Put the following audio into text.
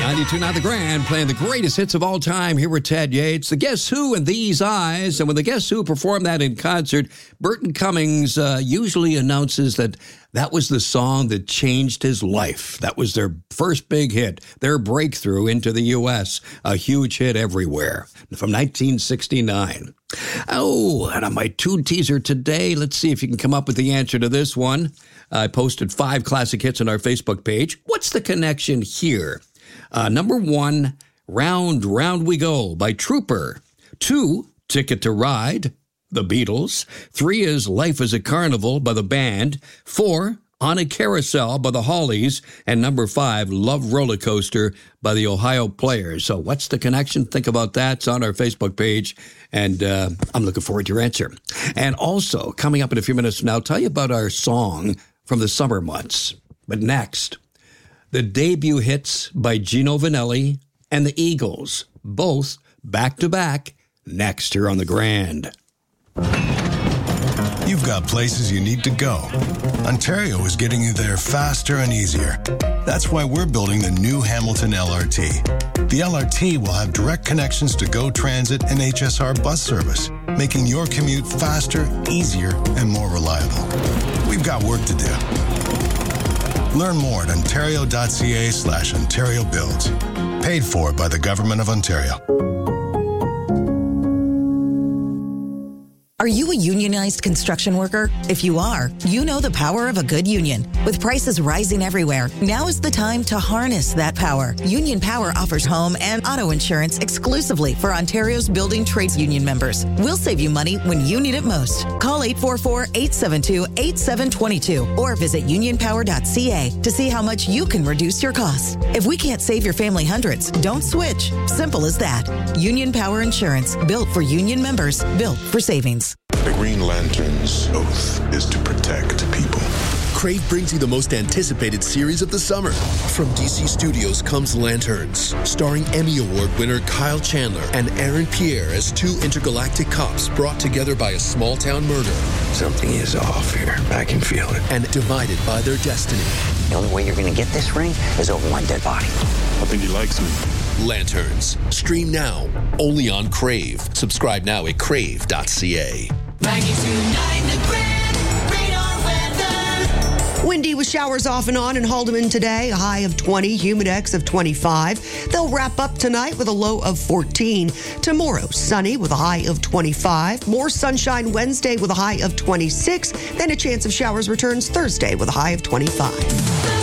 92.9 The Grand, playing the greatest hits of all time here with Ted Yates. The Guess Who and These Eyes. And when the Guess Who perform that in concert, Burton Cummings usually announces that was the song that changed his life. That was their first big hit, their breakthrough into the U.S., a huge hit everywhere from 1969. Oh, and on my tune teaser today, let's see if you can come up with the answer to this one. I posted 5 classic hits on our Facebook page. What's the connection here? Number 1, Round, Round We Go by Trooper. 2, Ticket to Ride, The Beatles. 3 is Life is a Carnival by the band. 4, On a Carousel by the Hollies. And number 5, Love Roller Coaster by the Ohio Players. So what's the connection? Think about that. It's on our Facebook page. And I'm looking forward to your answer. And also, coming up in a few minutes from now, I'll tell you about our song from the summer months. But next, the debut hits by Gino Vanelli and the Eagles, both back-to-back, next here on The Grand. You've got places you need to go. Ontario is getting you there faster and easier. That's why we're building the new Hamilton LRT. The LRT will have direct connections to GO Transit and HSR bus service, making your commute faster, easier, and more reliable. We've got work to do. Learn more at ontario.ca/Ontario Builds. Paid for by the Government of Ontario. Are you a unionized construction worker? If you are, you know the power of a good union. With prices rising everywhere, now is the time to harness that power. Union Power offers home and auto insurance exclusively for Ontario's building trades union members. We'll save you money when you need it most. Call 844-872-8722 or visit unionpower.ca to see how much you can reduce your costs. If we can't save your family hundreds, don't switch. Simple as that. Union Power Insurance, built for union members, built for savings. The Green Lantern's oath is to protect people. Crave brings you the most anticipated series of the summer. From DC Studios comes Lanterns, starring Emmy Award winner Kyle Chandler and Aaron Pierre as 2 intergalactic cops brought together by a small-town murder. Something is off here. I can feel it. And divided by their destiny. The only way you're going to get this ring is over my dead body. I think he likes me. Lanterns. Stream now. Only on Crave. Subscribe now at crave.ca. 92.9 The Grand, radar weather. Windy with showers off and on in Haldeman today. A high of 20, Humidex of 25. They'll wrap up tonight with a low of 14. Tomorrow, sunny with a high of 25. More sunshine Wednesday with a high of 26. Then a chance of showers returns Thursday with a high of 25.